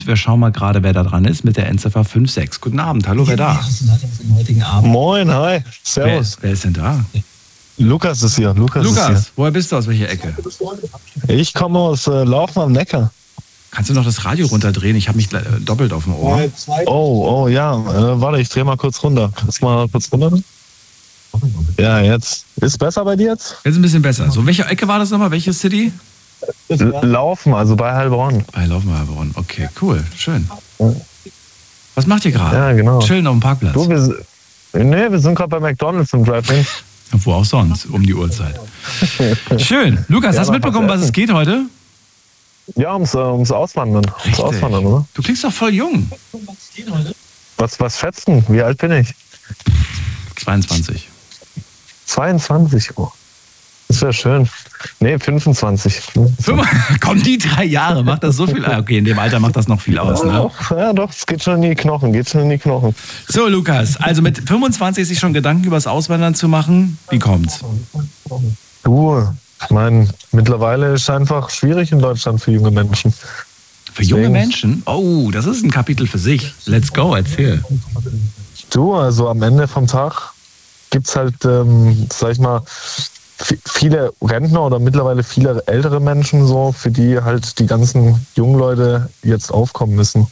Wir schauen mal gerade, wer da dran ist mit der Endziffer 56. Guten Abend, hallo, wer da? Moin, hi, servus. Wer ist denn da? Lukas ist hier. Lukas, woher bist du, aus welcher Ecke? Ich komme aus Laufen am Neckar. Kannst du noch das Radio runterdrehen? Ich habe mich doppelt auf dem Ohr. Oh, ja. Warte, ich drehe mal kurz runter. Kannst du mal kurz runter? Ja, jetzt. Ist besser bei dir jetzt? Jetzt ein bisschen besser. So, welche Ecke war das nochmal? Welche City? Laufen, also bei Heilbronn. Bei Laufen bei Heilbronn. Okay, cool, schön. Was macht ihr gerade? Ja, genau. Chillen auf dem Parkplatz? Du, wir sind gerade bei McDonald's im Drive-In. Wo auch sonst, um die Uhrzeit. Schön. Lukas, hast du mitbekommen, was es geht heute? Ja, ums Auswandern. Richtig. Auswandern, oder? Du klingst doch voll jung. Was schätzt du? Wie alt bin ich? 22. 22, oh. Das wäre schön. Nee, 25. Komm, die 3 Jahre, macht das so viel? Okay, in dem Alter macht das noch viel aus, ne? Ja, doch, es geht schon in die Knochen, So, Lukas, also mit 25 sich schon Gedanken über das Auswandern zu machen, wie kommt's? Du, ich meine, mittlerweile ist es einfach schwierig in Deutschland für junge Menschen. Für junge Menschen? Oh, das ist ein Kapitel für sich. Let's go, erzähl. Du, also am Ende vom Tag gibt's halt, sag ich mal, viele Rentner oder mittlerweile viele ältere Menschen so, für die halt die ganzen jungen Leute jetzt aufkommen müssen.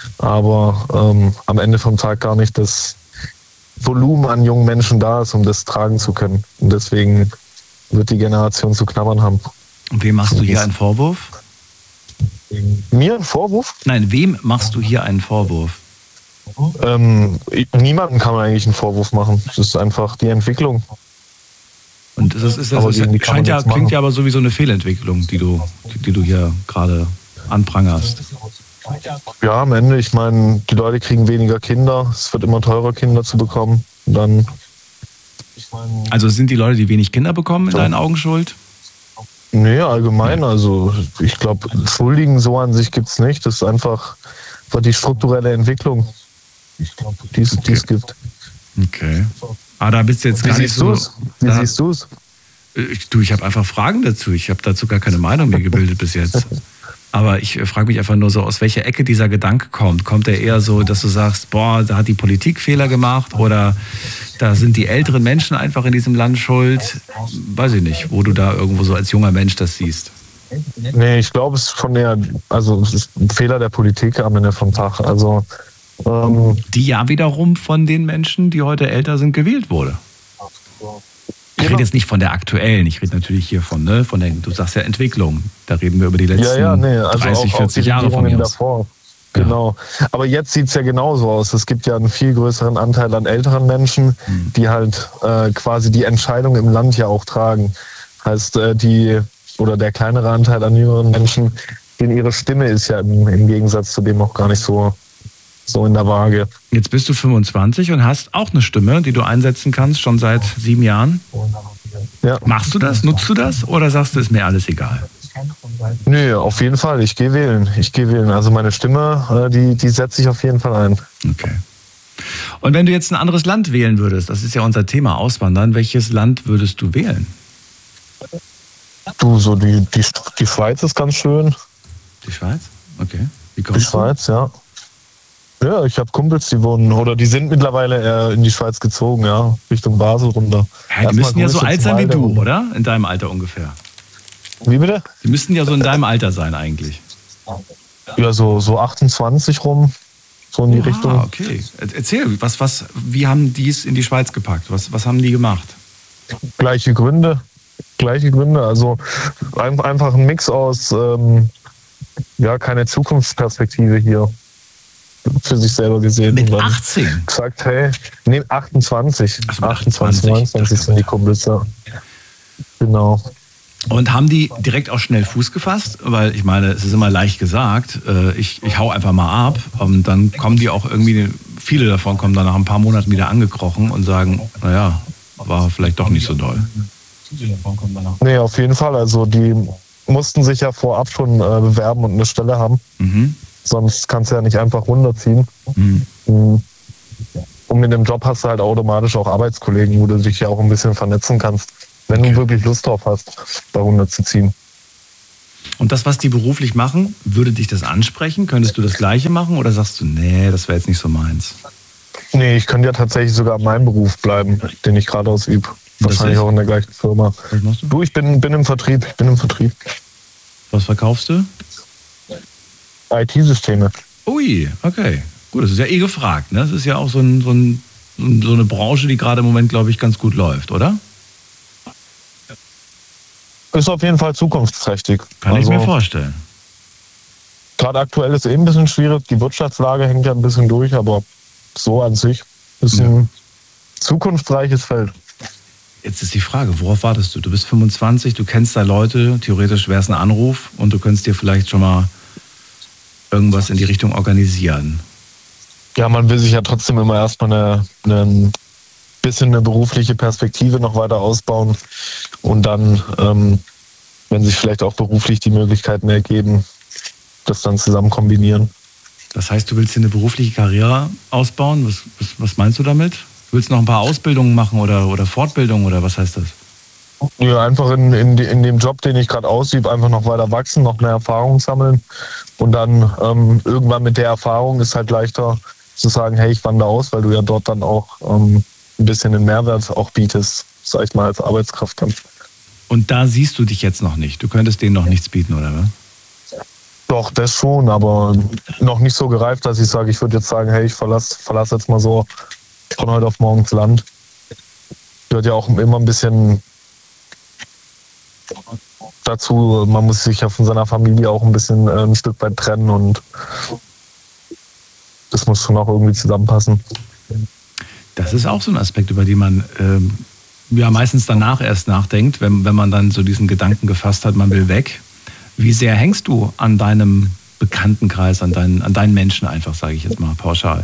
Aber am Ende vom Tag gar nicht das Volumen an jungen Menschen da ist, um das tragen zu können. Und deswegen wird die Generation zu knabbern haben. Und wem machst du hier einen Vorwurf? Mir einen Vorwurf? Nein, wem machst du hier einen Vorwurf? Niemandem kann man eigentlich einen Vorwurf machen. Das ist einfach die Entwicklung. Und klingt ja aber sowieso eine Fehlentwicklung, die du hier gerade anprangerst. Ja, am Ende, ich meine, die Leute kriegen weniger Kinder. Es wird immer teurer, Kinder zu bekommen. Und dann, also sind die Leute, die wenig Kinder bekommen, in deinen Augen schuld? Nee, allgemein. Also ich glaube, Schuldigen so an sich gibt es nicht. Das ist einfach die strukturelle Entwicklung, die es gibt. Okay. Aber da bist du jetzt gar nicht so... Wie siehst du es? Ich habe einfach Fragen dazu. Ich habe dazu gar keine Meinung mehr gebildet bis jetzt. Aber ich frage mich einfach nur so, aus welcher Ecke dieser Gedanke kommt. Kommt der eher so, dass du sagst, boah, da hat die Politik Fehler gemacht oder da sind die älteren Menschen einfach in diesem Land schuld? Weiß ich nicht, wo du da irgendwo so als junger Mensch das siehst. Nee, ich glaube, es ist schon eher, also es ist ein Fehler der Politik am Ende vom Tag. Also die ja wiederum von den Menschen, die heute älter sind, gewählt wurde. Ich rede jetzt nicht von der aktuellen, ich rede natürlich hier von der, du sagst ja Entwicklung. Da reden wir über die letzten also 30, 40 Jahre von mir aus. Davor. Genau. Aber jetzt sieht es ja genauso aus. Es gibt ja einen viel größeren Anteil an älteren Menschen, die halt quasi die Entscheidung im Land ja auch tragen. Heißt, der kleinere Anteil an jüngeren Menschen, denen ihre Stimme ist ja im Gegensatz zu dem auch gar nicht so in der Waage. Jetzt bist du 25 und hast auch eine Stimme, die du einsetzen kannst, schon seit 7 Jahren. Ja. Machst du das? Nutzt du das? Oder sagst du, ist mir alles egal? Nö, auf jeden Fall. Ich gehe wählen. Also meine Stimme, die setze ich auf jeden Fall ein. Okay. Und wenn du jetzt ein anderes Land wählen würdest, das ist ja unser Thema, Auswandern, welches Land würdest du wählen? Du, so die Schweiz ist ganz schön. Die Schweiz? Okay. Wie kommst du? Die Schweiz, ja. Ja, ich habe Kumpels, die sind mittlerweile in die Schweiz gezogen, ja, Richtung Basel runter. Ja, die müssten ja so alt sein wie du, oder? In deinem Alter ungefähr. Wie bitte? Die müssten ja so in deinem Alter sein eigentlich. Ja, so 28 rum, so in die Richtung. Okay. Erzähl, wie haben die es in die Schweiz gepackt? Was haben die gemacht? Gleiche Gründe, also einfach ein Mix aus, keine Zukunftsperspektive hier. Für sich selber gesehen. Mit 18? Gesagt, hey, 28. Also 28, 29 sind die Kumpels, ja. Genau. Und haben die direkt auch schnell Fuß gefasst? Weil ich meine, es ist immer leicht gesagt, ich hau einfach mal ab. Und dann kommen die auch irgendwie, viele davon kommen dann nach ein paar Monaten wieder angekrochen und sagen, naja, war vielleicht doch nicht so doll. Nee, auf jeden Fall. Also die mussten sich ja vorab schon bewerben und eine Stelle haben. Mhm. Sonst kannst du ja nicht einfach runterziehen. Mhm. Und mit dem Job hast du halt automatisch auch Arbeitskollegen, wo du dich ja auch ein bisschen vernetzen kannst, wenn du wirklich Lust drauf hast, da runterzuziehen. Und das, was die beruflich machen, würde dich das ansprechen? Könntest du das Gleiche machen oder sagst du, nee, das wäre jetzt nicht so meins? Nee, ich könnte ja tatsächlich sogar in meinem Beruf bleiben, den ich gerade ausübe. Wahrscheinlich auch in der gleichen Firma. Was machst du? Du, ich bin im Vertrieb. Was verkaufst du? IT-Systeme. Ui, okay. Gut, das ist ja gefragt. Ne? Das ist ja auch so eine Branche, die gerade im Moment, glaube ich, ganz gut läuft, oder? Ist auf jeden Fall zukunftsträchtig. Kann ich mir vorstellen. Gerade aktuell ist ein bisschen schwierig. Die Wirtschaftslage hängt ja ein bisschen durch, aber so an sich ist ein zukunftsreiches Feld. Jetzt ist die Frage, worauf wartest du? Du bist 25, du kennst da Leute, theoretisch wäre es ein Anruf und du könntest dir vielleicht schon mal irgendwas in die Richtung organisieren. Ja, man will sich ja trotzdem immer erstmal eine bisschen eine berufliche Perspektive noch weiter ausbauen und dann, wenn sich vielleicht auch beruflich die Möglichkeiten ergeben, das dann zusammen kombinieren. Das heißt, du willst dir eine berufliche Karriere ausbauen? Was meinst du damit? Du willst noch ein paar Ausbildungen machen oder Fortbildungen oder was heißt das? Ja, einfach in dem Job, den ich gerade ausübe, einfach noch weiter wachsen, noch mehr Erfahrung sammeln und dann irgendwann mit der Erfahrung ist halt leichter zu sagen, hey, ich wandere aus, weil du ja dort dann auch ein bisschen den Mehrwert auch bietest, sag ich mal, als Arbeitskraft dann. Und da siehst du dich jetzt noch nicht? Du könntest denen noch nichts bieten, oder was? Doch, das schon, aber noch nicht so gereift, dass ich sage, ich würde jetzt sagen, hey, ich verlasse jetzt mal so von heute auf morgen das Land. Gehört ja auch immer ein bisschen dazu, man muss sich ja von seiner Familie auch ein bisschen ein Stück weit trennen und das muss schon auch irgendwie zusammenpassen. Das ist auch so ein Aspekt, über den man ja meistens danach erst nachdenkt, wenn man dann so diesen Gedanken gefasst hat, man will weg. Wie sehr hängst du an deinem Bekanntenkreis, an deinen Menschen einfach, sage ich jetzt mal pauschal?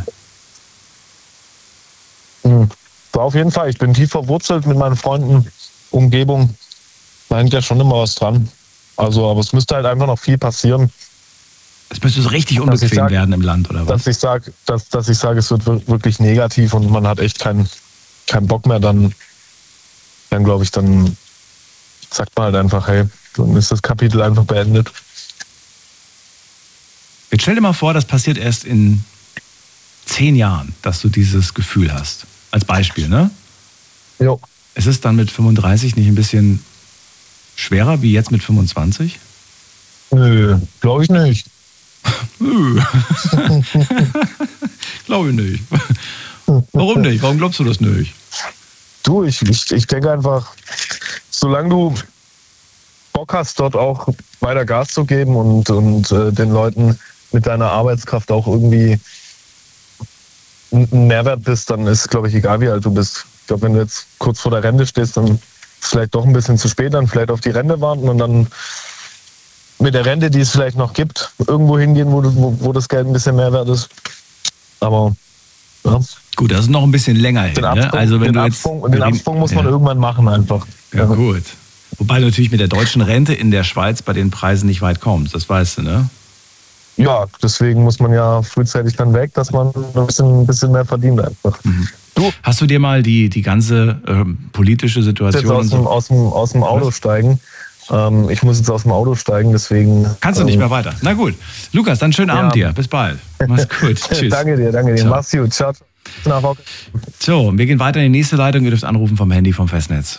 So, auf jeden Fall. Ich bin tief verwurzelt mit meinen Freunden, Umgebung. Da hängt ja schon immer was dran. Also, aber es müsste halt einfach noch viel passieren. Es müsste so richtig unbequem werden im Land, oder was? Dass ich sage, es wird wirklich negativ und man hat echt keinen Bock mehr, dann glaube ich, dann sagt man halt einfach, hey, dann ist das Kapitel einfach beendet. Jetzt stell dir mal vor, das passiert erst in 10 Jahren, dass du dieses Gefühl hast. Als Beispiel, ne? Jo. Ist es dann mit 35 nicht ein bisschen schwerer wie jetzt mit 25? Nö, glaube ich nicht. Nö. Glaube ich nicht. Warum nicht? Warum glaubst du das nicht? Du, ich denke einfach, solange du Bock hast, dort auch weiter Gas zu geben und den Leuten mit deiner Arbeitskraft auch irgendwie ein Mehrwert bist, dann ist, glaube ich, egal wie alt du bist. Ich glaube, wenn du jetzt kurz vor der Rente stehst, dann ist es vielleicht doch ein bisschen zu spät, dann vielleicht auf die Rente warten und dann mit der Rente, die es vielleicht noch gibt, irgendwo hingehen, wo das Geld ein bisschen mehr wert ist. Aber ja. Gut, das ist noch ein bisschen länger hin. Ne? Also wenn den Absprung muss man irgendwann machen einfach. Ja, gut. Wobei du natürlich mit der deutschen Rente in der Schweiz bei den Preisen nicht weit kommst, das weißt du, ne? Ja, deswegen muss man ja frühzeitig dann weg, dass man ein bisschen mehr verdient einfach. Mhm. Hast du dir mal die ganze politische Situation... Jetzt aus dem Auto steigen. Ich muss jetzt aus dem Auto steigen, deswegen... Kannst du nicht mehr weiter. Na gut. Lukas, dann schönen Abend dir. Bis bald. Mach's gut. Tschüss. Danke dir. Ciao. Mach's gut. Ciao. So, wir gehen weiter in die nächste Leitung. Ihr dürft anrufen vom Handy vom Festnetz.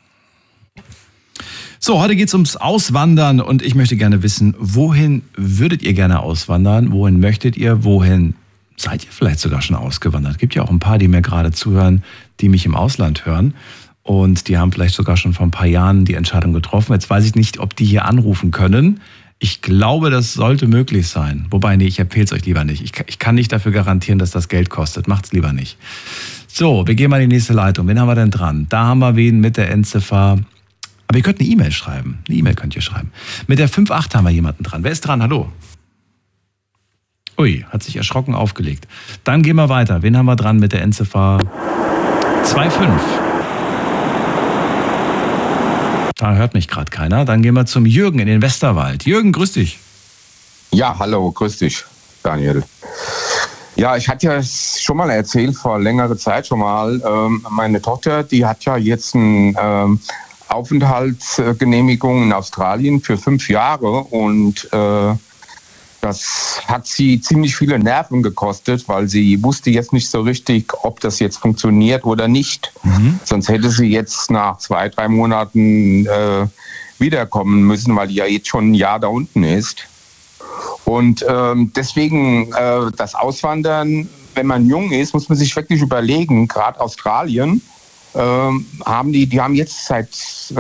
So, heute geht es ums Auswandern und ich möchte gerne wissen, wohin würdet ihr gerne auswandern? Wohin möchtet ihr? Wohin seid ihr vielleicht sogar schon ausgewandert? Es gibt ja auch ein paar, die mir gerade zuhören, die mich im Ausland hören. Und die haben vielleicht sogar schon vor ein paar Jahren die Entscheidung getroffen. Jetzt weiß ich nicht, ob die hier anrufen können. Ich glaube, das sollte möglich sein. Wobei, nee, ich empfehle es euch lieber nicht. Ich kann nicht dafür garantieren, dass das Geld kostet. Macht's lieber nicht. So, wir gehen mal in die nächste Leitung. Wen haben wir denn dran? Da haben wir wen mit der Endziffer. Aber ihr könnt eine E-Mail schreiben. Eine E-Mail könnt ihr schreiben. Mit der 5.8 haben wir jemanden dran. Wer ist dran? Hallo? Ui, hat sich erschrocken aufgelegt. Dann gehen wir weiter. Wen haben wir dran mit der Endziffer 2.5? Da hört mich gerade keiner. Dann gehen wir zum Jürgen in den Westerwald. Jürgen, grüß dich. Ja, hallo, grüß dich, Daniel. Ja, ich hatte ja schon mal erzählt, vor längerer Zeit schon mal, meine Tochter, die hat ja jetzt ein Aufenthaltsgenehmigung in Australien für 5 Jahre und das hat sie ziemlich viele Nerven gekostet, weil sie wusste jetzt nicht so richtig, ob das jetzt funktioniert oder nicht. Sonst hätte sie jetzt nach 2, 3 Monaten wiederkommen müssen, weil die ja jetzt schon ein Jahr da unten ist. Und deswegen das Auswandern, wenn man jung ist, muss man sich wirklich überlegen, gerade Australien, haben jetzt seit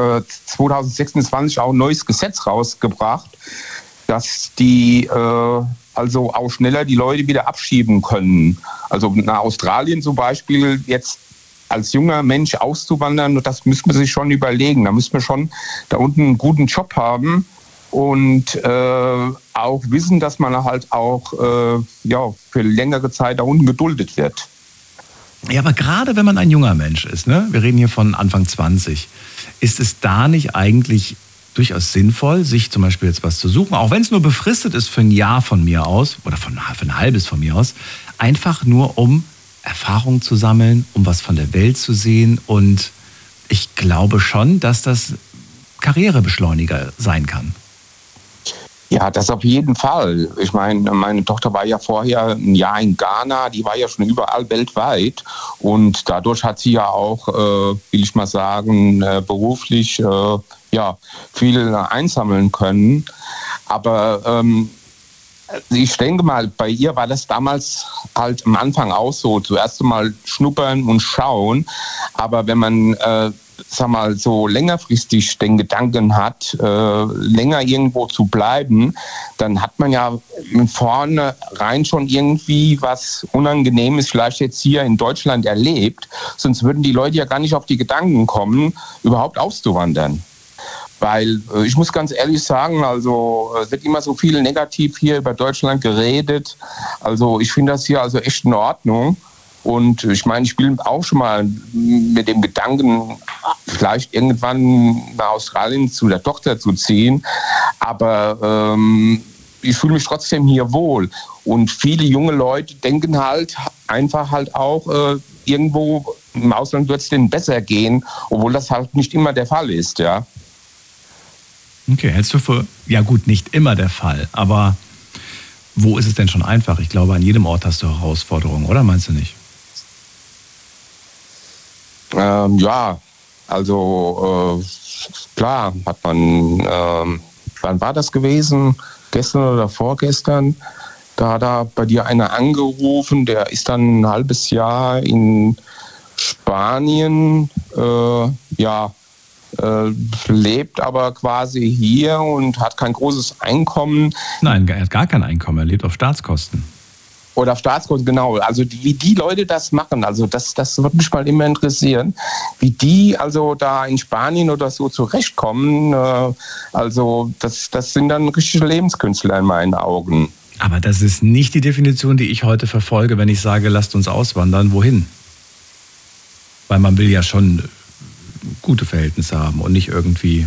2026 auch ein neues Gesetz rausgebracht, dass die also auch schneller die Leute wieder abschieben können. Also nach Australien zum Beispiel jetzt als junger Mensch auszuwandern, das müssen wir sich schon überlegen. Da müssen wir schon da unten einen guten Job haben und auch wissen, dass man halt auch für längere Zeit da unten geduldet wird. Ja, aber gerade wenn man ein junger Mensch ist, ne? Wir reden hier von Anfang 20, ist es da nicht eigentlich durchaus sinnvoll, sich zum Beispiel jetzt was zu suchen, auch wenn es nur befristet ist für ein Jahr von mir aus oder für ein halbes von mir aus, einfach nur um Erfahrung zu sammeln, um was von der Welt zu sehen, und ich glaube schon, dass das Karrierebeschleuniger sein kann. Ja, das auf jeden Fall. Ich meine Tochter war ja vorher ein Jahr in Ghana, die war ja schon überall weltweit und dadurch hat sie ja auch, will ich mal sagen, beruflich viel einsammeln können. Aber ich denke mal, bei ihr war das damals halt am Anfang auch so, zuerst mal schnuppern und schauen, aber wenn man so längerfristig den Gedanken hat, länger irgendwo zu bleiben, dann hat man ja vorne rein schon irgendwie was Unangenehmes vielleicht jetzt hier in Deutschland erlebt. Sonst würden die Leute ja gar nicht auf die Gedanken kommen, überhaupt auszuwandern. Weil ich muss ganz ehrlich sagen, also es wird immer so viel negativ hier über Deutschland geredet. Also ich finde das hier also echt in Ordnung. Und ich meine, ich bin auch schon mal mit dem Gedanken, vielleicht irgendwann nach Australien zu der Tochter zu ziehen. Aber ich fühle mich trotzdem hier wohl. Und viele junge Leute denken halt einfach halt auch, irgendwo im Ausland wird es denen besser gehen, obwohl das halt nicht immer der Fall ist, ja. Okay, hältst du für, ja gut, nicht immer der Fall, aber wo ist es denn schon einfach? Ich glaube, an jedem Ort hast du Herausforderungen, oder meinst du nicht? Ja, also klar hat man, wann war das gewesen? Gestern oder vorgestern? Da hat bei dir einer angerufen, der ist dann ein halbes Jahr in Spanien, lebt aber quasi hier und hat kein großes Einkommen. Nein, er hat gar kein Einkommen, er lebt auf Staatskosten. Oder auf Staatskosten, genau. Also wie die Leute das machen, also das würde mich mal immer interessieren, wie die also da in Spanien oder so zurechtkommen. Also das sind dann richtige Lebenskünstler in meinen Augen. Aber das ist nicht die Definition, die ich heute verfolge, wenn ich sage, lasst uns auswandern. Wohin? Weil man will ja schon gute Verhältnisse haben und nicht irgendwie...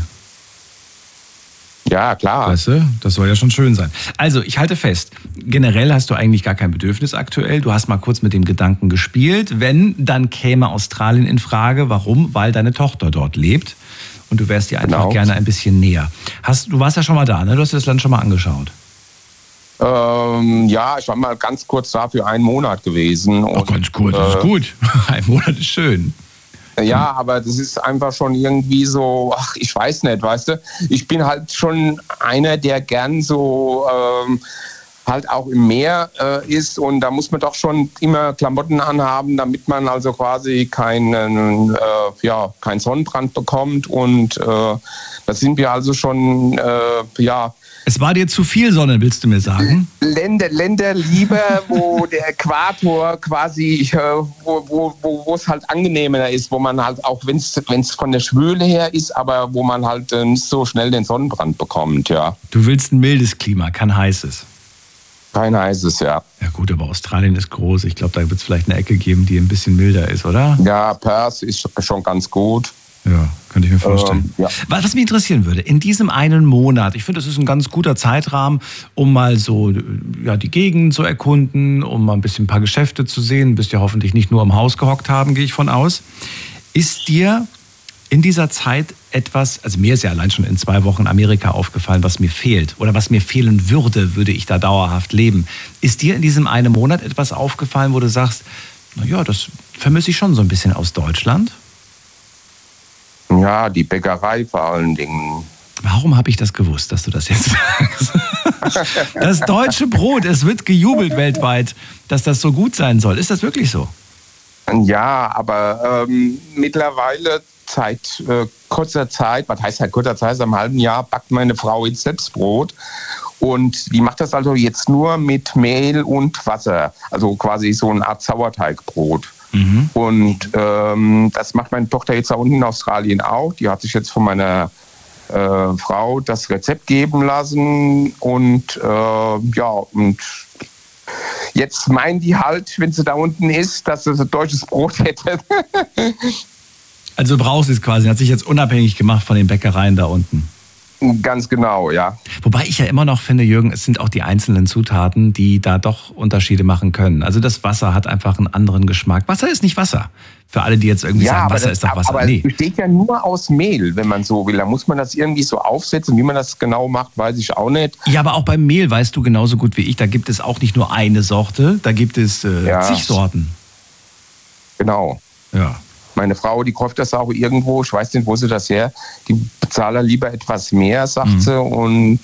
Ja, klar. Weißt du, das soll ja schon schön sein. Also, ich halte fest, generell hast du eigentlich gar kein Bedürfnis aktuell. Du hast mal kurz mit dem Gedanken gespielt. Wenn, dann käme Australien in Frage. Warum? Weil deine Tochter dort lebt und du wärst dir einfach gerne ein bisschen näher. Du warst ja schon mal da, ne? Du hast dir das Land schon mal angeschaut. Ja, ich war mal ganz kurz da für 1 Monat gewesen. Ach, ganz kurz, das ist gut. 1 Monat ist schön. Ja, aber das ist einfach schon irgendwie so, ich weiß nicht, weißt du. Ich bin halt schon einer, der gern so halt auch im Meer ist und da muss man doch schon immer Klamotten anhaben, damit man also quasi keinen Sonnenbrand bekommt und da sind wir also schon, Es war dir zu viel Sonne, willst du mir sagen? Länder lieber, wo der Äquator quasi, wo es halt angenehmer ist, wo man halt auch, wenn es von der Schwüle her ist, aber wo man halt nicht so schnell den Sonnenbrand bekommt, ja. Du willst ein mildes Klima, kein heißes. Kein heißes, ja. Ja gut, aber Australien ist groß. Ich glaube, da wird es vielleicht eine Ecke geben, die ein bisschen milder ist, oder? Ja, Perth ist schon ganz gut. Ja, könnte ich mir vorstellen. Ja. Was mich interessieren würde, in diesem 1 Monat, ich finde, das ist ein ganz guter Zeitrahmen, um mal so die Gegend zu erkunden, um mal ein paar Geschäfte zu sehen. Du bist ja hoffentlich nicht nur im Haus gehockt haben, gehe ich von aus. Ist dir in dieser Zeit etwas, also mir ist ja allein schon in 2 Wochen Amerika aufgefallen, was mir fehlt oder was mir fehlen würde ich da dauerhaft leben. Ist dir in diesem einen Monat etwas aufgefallen, wo du sagst, naja, das vermisse ich schon so ein bisschen aus Deutschland? Ja, die Bäckerei vor allen Dingen. Warum habe ich das gewusst, dass du das jetzt sagst? Das deutsche Brot, es wird gejubelt weltweit, dass das so gut sein soll. Ist das wirklich so? Ja, aber mittlerweile seit kurzer Zeit, was heißt seit kurzer Zeit, seit einem halben Jahr, backt meine Frau jetzt selbst Brot. Und die macht das also jetzt nur mit Mehl und Wasser. Also quasi so eine Art Sauerteigbrot. Mhm. Und das macht meine Tochter jetzt da unten in Australien auch. Die hat sich jetzt von meiner Frau das Rezept geben lassen. Und und jetzt meinen die halt, wenn sie da unten ist, dass sie so deutsches Brot hätte. Also brauchst du es quasi, hat sich jetzt unabhängig gemacht von den Bäckereien da unten. Ganz genau, ja. Wobei ich ja immer noch finde, Jürgen, es sind auch die einzelnen Zutaten, die da doch Unterschiede machen können. Also das Wasser hat einfach einen anderen Geschmack. Wasser ist nicht Wasser. Für alle, die jetzt irgendwie sagen, Wasser ist doch Wasser. Aber es besteht ja nur aus Mehl, wenn man so will. Da muss man das irgendwie so aufsetzen. Wie man das genau macht, weiß ich auch nicht. Ja, aber auch beim Mehl weißt du genauso gut wie ich, da gibt es auch nicht nur eine Sorte, da gibt es zig Sorten. Genau. Ja. Meine Frau, die kauft das auch irgendwo, ich weiß nicht, wo sie das her, die bezahle lieber etwas mehr, sagt sie. Und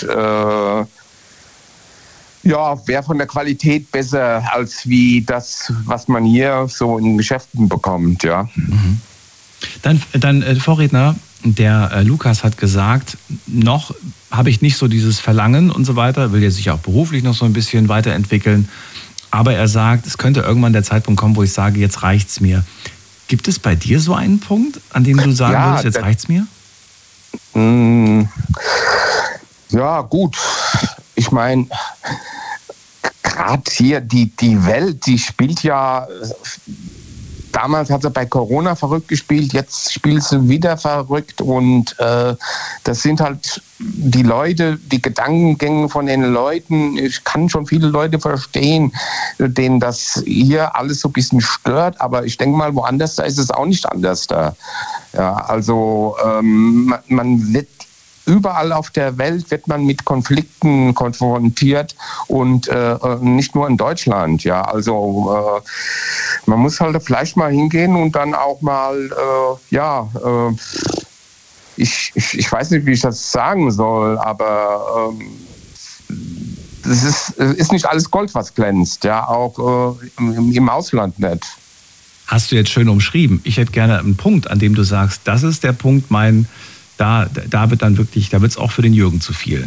wäre von der Qualität besser als wie das, was man hier so in Geschäften bekommt, ja. Mhm. Dann Vorredner, der Lukas hat gesagt, noch habe ich nicht so dieses Verlangen und so weiter, will jetzt sich auch beruflich noch so ein bisschen weiterentwickeln, aber er sagt, es könnte irgendwann der Zeitpunkt kommen, wo ich sage, jetzt reicht's mir. Gibt es bei dir so einen Punkt, an dem du sagen würdest, jetzt reicht's mir? Ja, gut. Ich meine, gerade hier die Welt, die spielt ja, damals hat sie bei Corona verrückt gespielt, jetzt spielt sie wieder verrückt und das sind halt die Leute, die Gedankengänge von den Leuten. Ich kann schon viele Leute verstehen, denen das hier alles so ein bisschen stört, aber ich denke mal, woanders da ist es auch nicht anders da. Ja, also man wird überall auf der Welt wird man mit Konflikten konfrontiert und nicht nur in Deutschland. Ja, also man muss halt vielleicht mal hingehen und dann auch mal ich weiß nicht, wie ich das sagen soll, aber es ist nicht alles Gold, was glänzt, ja, auch im Ausland nicht. Hast du jetzt schön umschrieben. Ich hätte gerne einen Punkt, an dem du sagst, das ist der Punkt, da wird dann wirklich, da wird es auch für den Jürgen zu viel.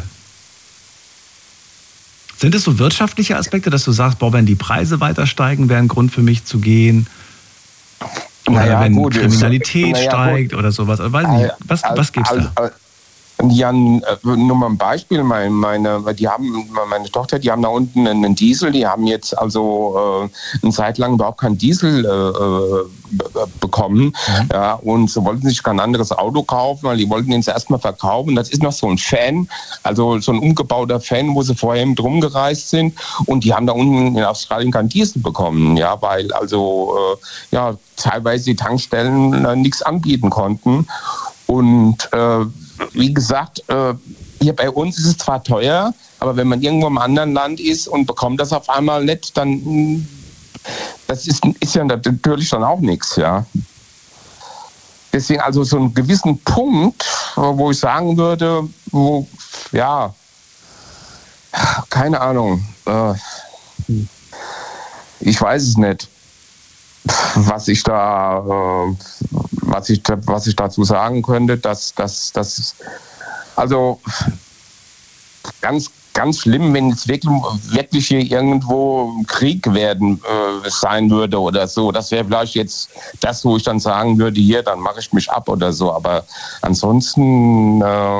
Sind es so wirtschaftliche Aspekte, dass du sagst, wenn die Preise weiter steigen, wäre ein Grund für mich zu gehen? Oder wenn Kriminalität steigt oder sowas. Weiß nicht, was gibt's da? Ja, nur mal ein Beispiel. Meine Tochter, die haben da unten einen Diesel, die haben jetzt also eine Zeit lang überhaupt keinen Diesel bekommen. Mhm. Ja, und sie wollten sich kein anderes Auto kaufen, weil die wollten ihn zuerst mal verkaufen. Das ist noch so ein Fan, also so ein umgebauter Fan, wo sie vorher mit rumgereist sind. Und die haben da unten in Australien keinen Diesel bekommen, ja, weil also teilweise die Tankstellen nichts anbieten konnten. Und wie gesagt, hier bei uns ist es zwar teuer, aber wenn man irgendwo im anderen Land ist und bekommt das auf einmal nicht, dann das ist ja natürlich dann auch nichts, ja. Deswegen also so einen gewissen Punkt, wo ich sagen würde, keine Ahnung, ich weiß es nicht, was ich dazu sagen könnte, dass also ganz, ganz schlimm, wenn es wirklich hier irgendwo Krieg sein würde oder so. Das wäre vielleicht jetzt das, wo ich dann sagen würde, hier, dann mache ich mich ab oder so. Aber ansonsten,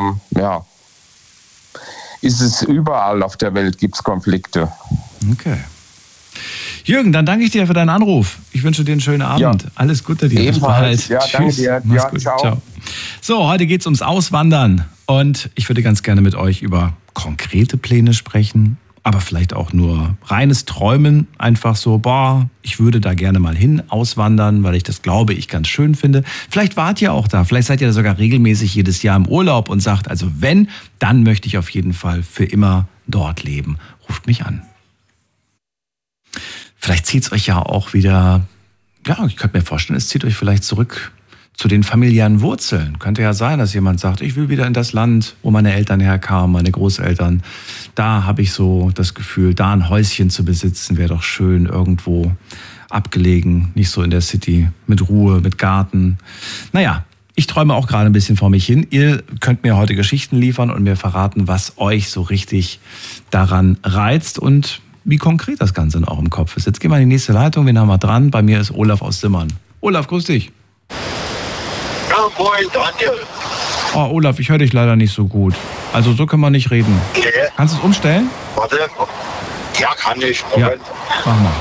ist es überall auf der Welt, gibt es Konflikte. Okay. Jürgen, dann danke ich dir für deinen Anruf. Ich wünsche dir einen schönen Abend. Ja. Alles Gute dir. Ebenfalls. Bis bald. Ja, danke dir. Ja, gut. Ciao. So, heute geht es ums Auswandern. Und ich würde ganz gerne mit euch über konkrete Pläne sprechen aber vielleicht auch nur reines Träumen, einfach so, ich würde da gerne mal hin auswandern, weil ich das, glaube ich, ganz schön finde. Vielleicht wart ihr auch da, vielleicht seid ihr da sogar regelmäßig jedes Jahr im Urlaub und sagt, also wenn, dann möchte ich auf jeden Fall für immer dort leben. Ruft mich an. Vielleicht zieht es euch ja auch wieder, ich könnte mir vorstellen, es zieht euch vielleicht zurück zu den familiären Wurzeln. Könnte ja sein, dass jemand sagt, ich will wieder in das Land, wo meine Eltern herkamen, meine Großeltern. Da habe ich so das Gefühl, da ein Häuschen zu besitzen, wäre doch schön, irgendwo abgelegen, nicht so in der City, mit Ruhe, mit Garten. Naja, ich träume auch gerade ein bisschen vor mich hin. Ihr könnt mir heute Geschichten liefern und mir verraten, was euch so richtig daran reizt und wie konkret das Ganze in eurem Kopf ist. Jetzt gehen wir in die nächste Leitung, wen haben wir dran? Bei mir ist Olaf aus Simmern. Olaf, grüß dich. Ja, moin, Daniel. Oh, Olaf, ich höre dich leider nicht so gut. Also so können wir nicht reden. Nee. Kannst du es umstellen? Warte. Ja, kann ich. Moment. Ja, mach mal.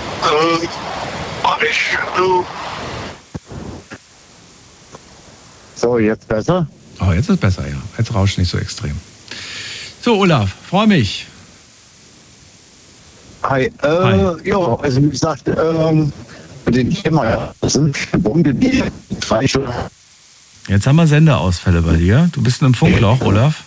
Mach ich. So, jetzt besser? Oh, jetzt ist besser, ja. Jetzt rauscht nicht so extrem. So, Olaf, freue mich. Hi. Hi. Ja, also wie gesagt, mit dem Thema, das sind Punkte, die schon. Jetzt haben wir Sendeausfälle bei dir. Du bist in einem Funkloch, Olaf.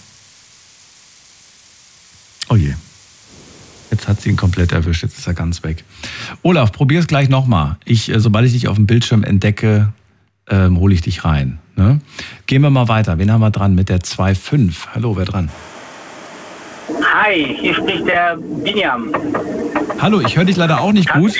Oh je. Jetzt hat sie ihn komplett erwischt. Jetzt ist er ganz weg. Olaf, probier es gleich nochmal. Sobald ich dich auf dem Bildschirm entdecke, hole ich dich rein. Ne? Gehen wir mal weiter. Wen haben wir dran mit der 2.5? Hallo, wer dran? Hi, hier spricht der Binjam. Hallo, ich höre dich leider auch nicht gut.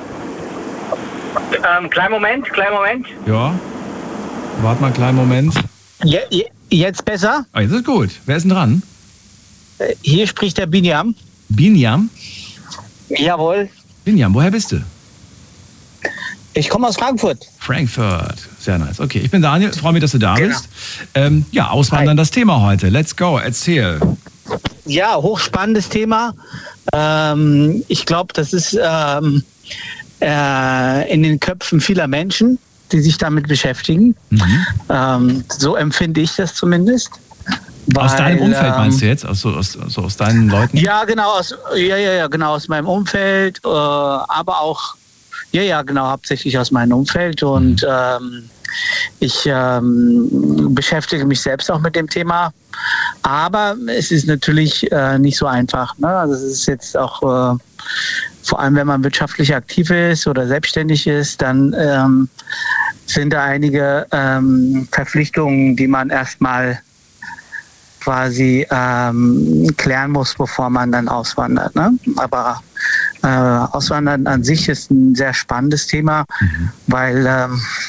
Kleinen Moment. Ja. Warte mal einen kleinen Moment. Jetzt besser? Oh, jetzt ist gut. Wer ist denn dran? Hier spricht der Binjam. Binjam? Jawohl. Binjam, woher bist du? Ich komme aus Frankfurt. Frankfurt. Sehr nice. Okay, ich bin Daniel. Freue mich, dass du da bist. Auswandern, Hi. das Thema heute. Let's go. Erzähl. Ja, hochspannendes Thema. Ich glaube, das ist in den Köpfen vieler Menschen, die sich damit beschäftigen. So empfinde ich das zumindest. Aus deinem Umfeld meinst du jetzt? Aus deinen Leuten? Ja, genau. Genau, aus meinem Umfeld. Aber auch, hauptsächlich aus meinem Umfeld. Und ich beschäftige mich selbst auch mit dem Thema. Aber es ist natürlich nicht so einfach. Ne? Also es ist jetzt auch, vor allem wenn man wirtschaftlich aktiv ist oder selbstständig ist, dann sind da einige Verpflichtungen, die man erstmal quasi klären muss, bevor man dann auswandert. Ne? Aber Auswandern an sich ist ein sehr spannendes Thema, weil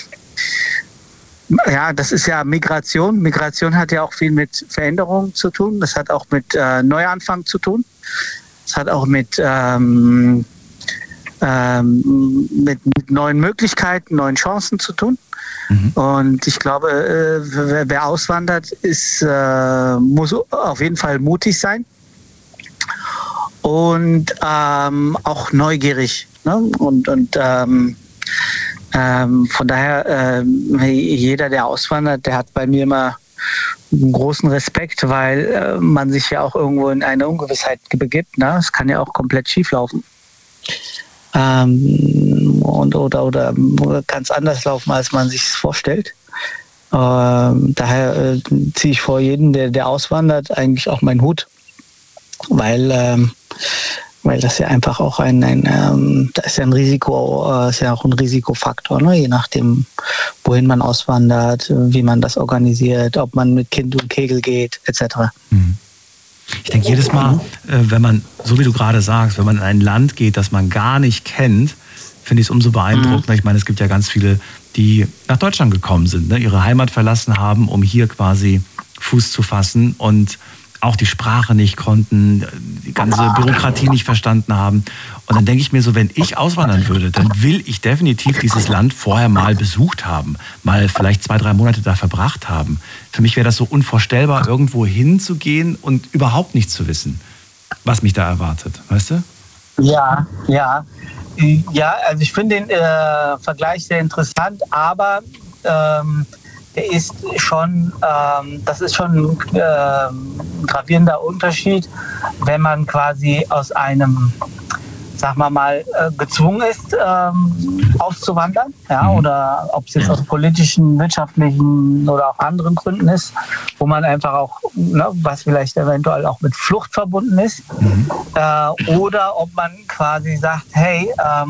das ist ja Migration. Migration hat ja auch viel mit Veränderungen zu tun. Das hat auch mit Neuanfang zu tun. Das hat auch mit neuen Möglichkeiten, neuen Chancen zu tun. Und ich glaube, wer auswandert, muss auf jeden Fall mutig sein und auch neugierig. Ne? Und von daher, jeder, der auswandert, der hat bei mir immer einen großen Respekt, weil man sich ja auch irgendwo in eine Ungewissheit begibt. Ne? Es kann ja auch komplett schief laufen. Oder ganz anders laufen, als man sich es vorstellt. Daher ziehe ich vor jedem, der auswandert, eigentlich auch meinen Hut, weil das ja einfach auch da ist ja ein Risiko, ist ja auch ein Risikofaktor, ne? Je nachdem, wohin man auswandert, wie man das organisiert, ob man mit Kind und Kegel geht, etc. Ich denke jedes Mal, wenn man, so wie du gerade sagst, wenn man in ein Land geht, das man gar nicht kennt, finde ich es umso beeindruckender. Ich meine, es gibt ja ganz viele, die nach Deutschland gekommen sind, ne? Ihre Heimat verlassen haben, um hier quasi Fuß zu fassen und auch die Sprache nicht konnten, die ganze Bürokratie nicht verstanden haben. Und dann denke ich mir so, wenn ich auswandern würde, dann will ich definitiv dieses Land vorher mal besucht haben, mal vielleicht 2-3 Monate da verbracht haben. Für mich wäre das so unvorstellbar, irgendwo hinzugehen und überhaupt nicht zu wissen, was mich da erwartet, weißt du? Ja, also ich finde den Vergleich sehr interessant, aber der ist schon, das ist schon ein gravierender Unterschied, wenn man quasi aus einem, sagen wir mal, gezwungen ist, auszuwandern, ja, oder ob es jetzt aus politischen, wirtschaftlichen oder auch anderen Gründen ist, wo man einfach auch, ne, was vielleicht eventuell auch mit Flucht verbunden ist, oder ob man quasi sagt, hey,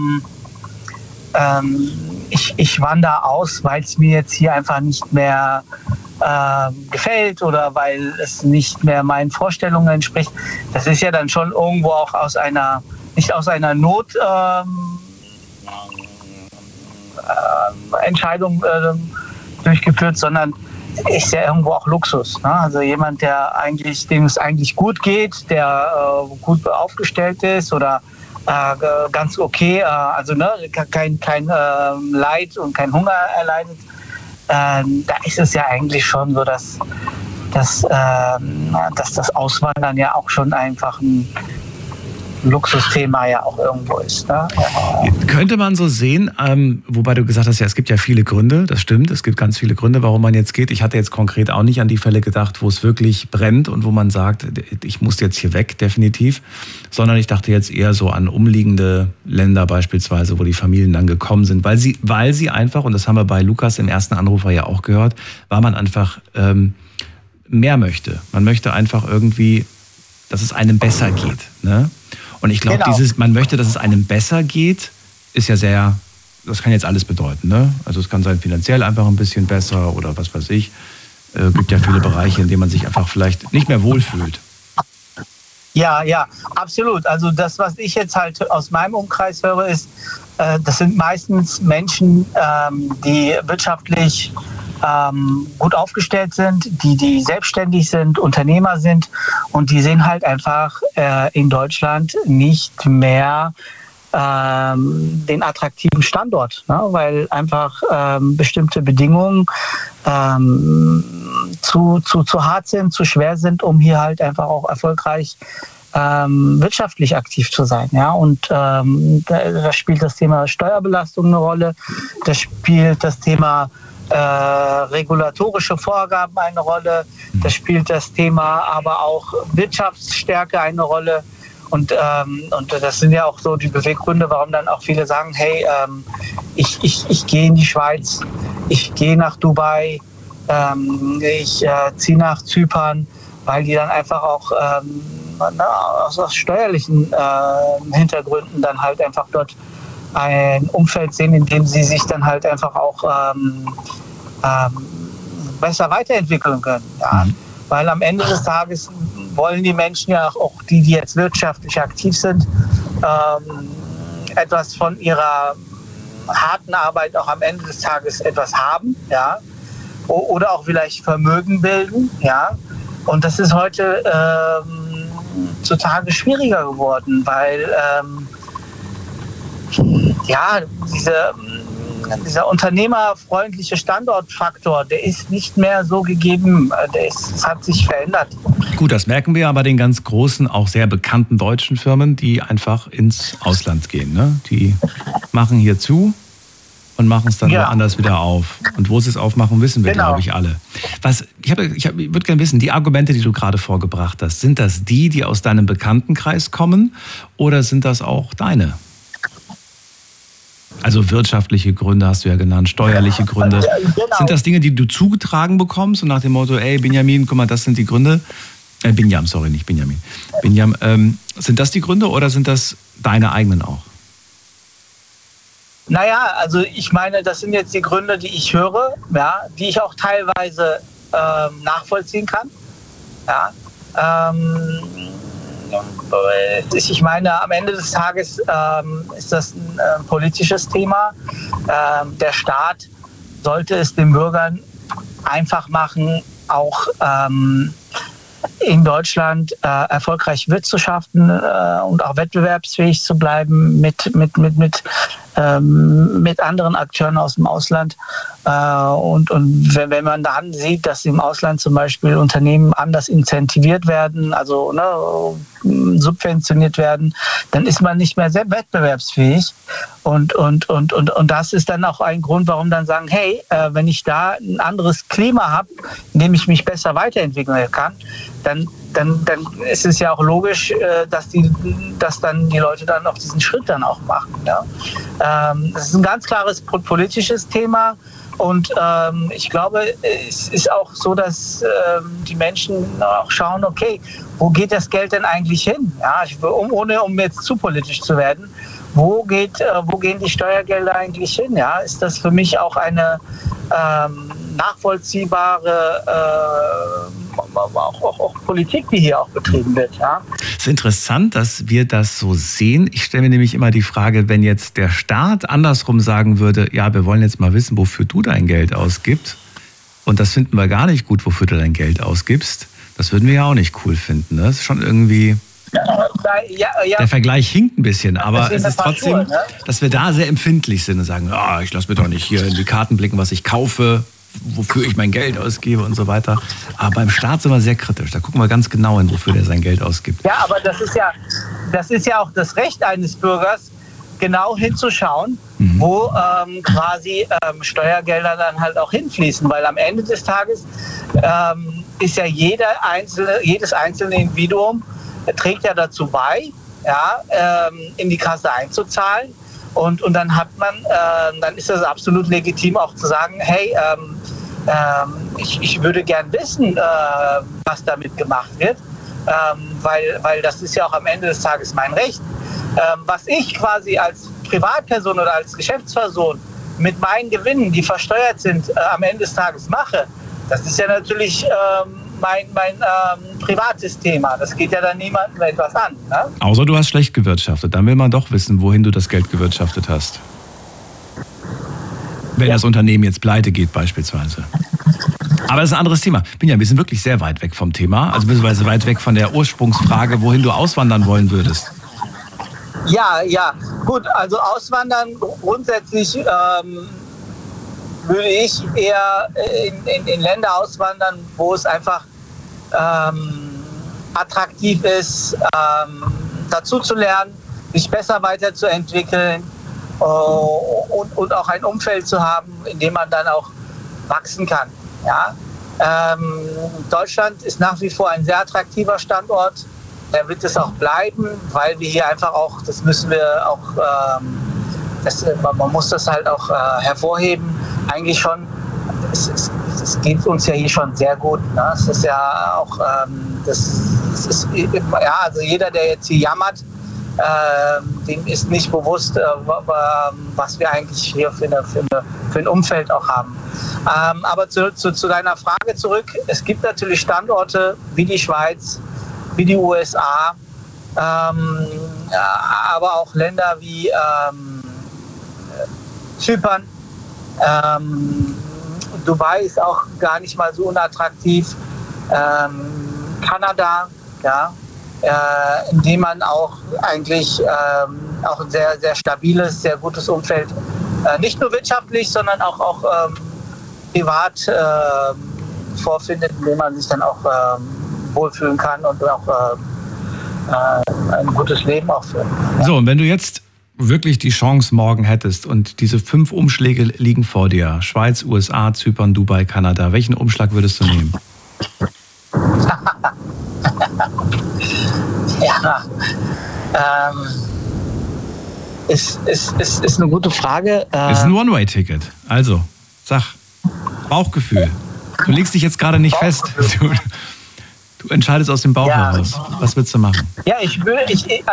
ich wandere aus, weil es mir jetzt hier einfach nicht mehr gefällt oder weil es nicht mehr meinen Vorstellungen entspricht. Das ist ja dann schon irgendwo auch nicht aus einer Not Entscheidung durchgeführt, sondern ist ja irgendwo auch Luxus. Ne? Also jemand, dem es eigentlich gut geht, der gut aufgestellt ist oder ganz okay, also ne, kein Leid und kein Hunger erleidet, da ist es ja eigentlich schon so, dass das Auswandern ja auch schon einfach ein Luxusthema ja auch irgendwo ist. Ne? Könnte man so sehen, wobei du gesagt hast, ja, es gibt ja viele Gründe, das stimmt, es gibt ganz viele Gründe, warum man jetzt geht. Ich hatte jetzt konkret auch nicht an die Fälle gedacht, wo es wirklich brennt und wo man sagt, ich muss jetzt hier weg, definitiv, sondern ich dachte jetzt eher so an umliegende Länder beispielsweise, wo die Familien dann gekommen sind, weil sie einfach, und das haben wir bei Lukas im ersten Anrufer ja auch gehört, weil man einfach mehr möchte. Man möchte einfach irgendwie, dass es einem besser geht, ne? Und ich glaube, man möchte, dass es einem besser geht, ist ja sehr, das kann jetzt alles bedeuten, ne? Also es kann sein finanziell einfach ein bisschen besser oder was weiß ich. Gibt ja viele Bereiche, in denen man sich einfach vielleicht nicht mehr wohlfühlt. Ja, absolut. Also das, was ich jetzt halt aus meinem Umkreis höre, ist, das sind meistens Menschen, die wirtschaftlich gut aufgestellt sind, die selbstständig sind, Unternehmer sind und die sehen halt einfach in Deutschland nicht mehr den attraktiven Standort, ne? Weil einfach bestimmte Bedingungen zu hart sind, zu schwer sind, um hier halt einfach auch erfolgreich wirtschaftlich aktiv zu sein. Ja? Und da spielt das Thema Steuerbelastung eine Rolle, da spielt das Thema regulatorische Vorgaben eine Rolle, da spielt das Thema aber auch Wirtschaftsstärke eine Rolle. Und das sind ja auch so die Beweggründe, warum dann auch viele sagen, hey, ich gehe in die Schweiz, ich gehe nach Dubai, ich ziehe nach Zypern, weil die dann einfach auch aus steuerlichen Hintergründen dann halt einfach dort ein Umfeld sehen, in dem sie sich dann halt einfach auch besser weiterentwickeln können. Ja? Weil am Ende des Tages wollen die Menschen ja auch die jetzt wirtschaftlich aktiv sind, etwas von ihrer harten Arbeit auch am Ende des Tages etwas haben, ja, oder auch vielleicht Vermögen bilden, ja. Und das ist heute zutage schwieriger geworden, weil dieser unternehmerfreundliche Standortfaktor, der ist nicht mehr so gegeben, es hat sich verändert. Gut, das merken wir aber den ganz großen, auch sehr bekannten deutschen Firmen, die einfach ins Ausland gehen. Ne? Die machen hier zu und machen es dann woanders wieder auf. Und wo sie es aufmachen, wissen wir, glaube ich, alle. Ich würde gerne wissen, die Argumente, die du gerade vorgebracht hast, sind das die aus deinem Bekanntenkreis kommen oder sind das auch deine? Also wirtschaftliche Gründe hast du ja genannt, steuerliche Gründe. Genau. Sind das Dinge, die du zugetragen bekommst und nach dem Motto, ey Benjamin, guck mal, das sind die Gründe? Binjam, sorry, nicht Benjamin. Binjam, sind das die Gründe oder sind das deine eigenen auch? Naja, also ich meine, das sind jetzt die Gründe, die ich höre, ja, die ich auch teilweise nachvollziehen kann. Ja, ich meine, am Ende des Tages ist das ein politisches Thema. Der Staat sollte es den Bürgern einfach machen, auch in Deutschland erfolgreich wirtschaften und auch wettbewerbsfähig zu bleiben mit mit anderen Akteuren aus dem Ausland. Und wenn man dann sieht, dass im Ausland zum Beispiel Unternehmen anders incentiviert werden, also subventioniert werden, dann ist man nicht mehr sehr wettbewerbsfähig. Und das ist dann auch ein Grund, warum dann sagen, hey, wenn ich da ein anderes Klima habe, in dem ich mich besser weiterentwickeln kann, dann ist es ja auch logisch, dass dann die Leute dann auch diesen Schritt dann auch machen. Ja? Das ist ein ganz klares politisches Thema und ich glaube, es ist auch so, dass die Menschen auch schauen, okay, wo geht das Geld denn eigentlich hin? Ja, ohne jetzt zu politisch zu werden, wo gehen die Steuergelder eigentlich hin? Ja? Ist das für mich auch eine nachvollziehbare auch Politik, die hier auch betrieben wird. Ja. Es ist interessant, dass wir das so sehen. Ich stelle mir nämlich immer die Frage, wenn jetzt der Staat andersrum sagen würde, ja, wir wollen jetzt mal wissen, wofür du dein Geld ausgibst. Und das finden wir gar nicht gut, wofür du dein Geld ausgibst. Das würden wir ja auch nicht cool finden. Ne? Das ist schon irgendwie... Ja. Der Vergleich hinkt ein bisschen, aber es ist trotzdem, dass wir da sehr empfindlich sind und sagen, ich lasse mir doch nicht hier in die Karten blicken, was ich kaufe, wofür ich mein Geld ausgebe und so weiter. Aber beim Staat sind wir sehr kritisch. Da gucken wir ganz genau hin, wofür der sein Geld ausgibt. Ja, aber das ist ja auch das Recht eines Bürgers, genau hinzuschauen, wo quasi Steuergelder dann halt auch hinfließen. Weil am Ende des Tages ist ja jedes einzelne Individuum trägt ja dazu bei, in die Kasse einzuzahlen. Und dann hat man, dann ist das absolut legitim auch zu sagen, hey, ich würde gern wissen, was damit gemacht wird, weil das ist ja auch am Ende des Tages mein Recht. Was ich quasi als Privatperson oder als Geschäftsperson mit meinen Gewinnen, die versteuert sind, am Ende des Tages mache, das ist ja natürlich mein privates Thema. Das geht ja dann niemandem etwas an. Ne? Außer du hast schlecht gewirtschaftet. Dann will man doch wissen, wohin du das Geld gewirtschaftet hast. Wenn das Unternehmen jetzt pleite geht beispielsweise. Aber das ist ein anderes Thema. Binja, wir sind wirklich sehr weit weg vom Thema. Also beziehungsweise weit weg von der Ursprungsfrage, wohin du auswandern wollen würdest. Ja. Gut, also auswandern grundsätzlich würde ich eher in Länder auswandern, wo es einfach attraktiv ist, dazu zu lernen, sich besser weiterzuentwickeln und auch ein Umfeld zu haben, in dem man dann auch wachsen kann. Ja? Deutschland ist nach wie vor ein sehr attraktiver Standort. Der wird es auch bleiben, weil wir hier einfach auch, das müssen wir auch, man muss das halt auch hervorheben, eigentlich schon, es geht uns ja hier schon sehr gut. Ne? Es ist ja auch, also jeder, der jetzt hier jammert, dem ist nicht bewusst, was wir eigentlich hier für ein Umfeld auch haben. Aber zu deiner Frage zurück, es gibt natürlich Standorte wie die Schweiz, wie die USA, aber auch Länder wie Zypern. Dubai ist auch gar nicht mal so unattraktiv. Kanada, in dem man auch eigentlich auch ein sehr, sehr stabiles, sehr gutes Umfeld, nicht nur wirtschaftlich, sondern auch privat vorfindet, in dem man sich dann auch wohlfühlen kann und auch ein gutes Leben auch führen. Ja. So, und wenn du jetzt wirklich die Chance morgen hättest und diese 5 Umschläge liegen vor dir, Schweiz, USA, Zypern, Dubai, Kanada, welchen Umschlag würdest du nehmen? Ist eine gute Frage. Ist ein One-Way-Ticket. Also, sag, Bauchgefühl. Du legst dich jetzt gerade nicht fest. Du entscheidest aus dem Bauch heraus. Was willst du machen? Ja, ich würde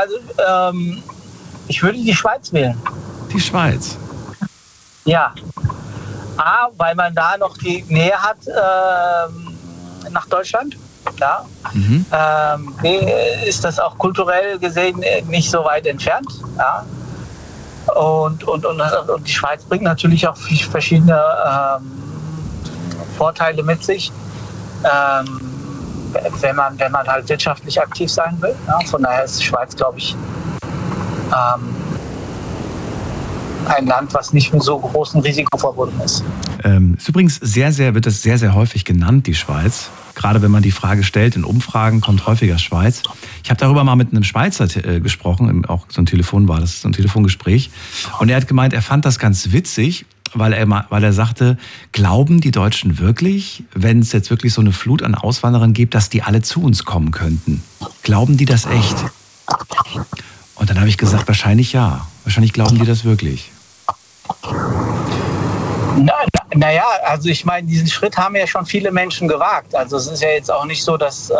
die Schweiz wählen. Die Schweiz? Ja. Weil man da noch die Nähe hat nach Deutschland. Ja. Ist das auch kulturell gesehen nicht so weit entfernt. Ja. Und die Schweiz bringt natürlich auch verschiedene Vorteile mit sich, wenn man halt wirtschaftlich aktiv sein will. Ja. Von daher ist die Schweiz, glaube ich, ein Land, was nicht mit so großem Risiko verbunden ist. Ist übrigens wird das sehr, sehr häufig genannt, die Schweiz. Gerade wenn man die Frage stellt, in Umfragen kommt häufiger Schweiz. Ich habe darüber mal mit einem Schweizer gesprochen, auch so ein Telefongespräch. Und er hat gemeint, er fand das ganz witzig, weil er sagte, glauben die Deutschen wirklich, wenn es jetzt wirklich so eine Flut an Auswanderern gibt, dass die alle zu uns kommen könnten? Glauben die das echt? Und dann habe ich gesagt, wahrscheinlich ja. Wahrscheinlich glauben die das wirklich. Naja, also ich meine, diesen Schritt haben ja schon viele Menschen gewagt. Also es ist ja jetzt auch nicht so, dass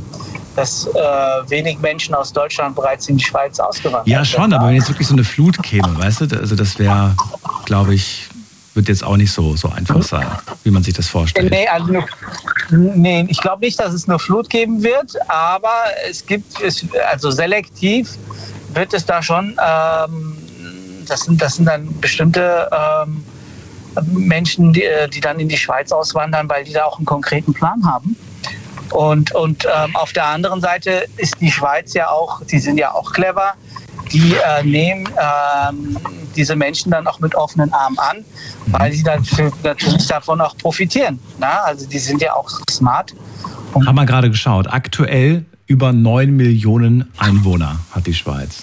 wenig Menschen aus Deutschland bereits in die Schweiz ausgewandert sind. Ja, schon, aber wenn jetzt wirklich so eine Flut käme, weißt du, also das wäre, glaube ich, wird jetzt auch nicht so einfach sein, wie man sich das vorstellt. Nee, ich glaube nicht, dass es eine Flut geben wird, aber also selektiv wird es da schon, das sind dann bestimmte Menschen, die dann in die Schweiz auswandern, weil die da auch einen konkreten Plan haben. Und auf der anderen Seite ist die Schweiz ja auch, die sind ja auch clever, die nehmen diese Menschen dann auch mit offenen Armen an, weil sie dann natürlich davon auch profitieren. Na? Also die sind ja auch smart. Haben wir gerade geschaut. Aktuell über 9 Millionen Einwohner hat die Schweiz.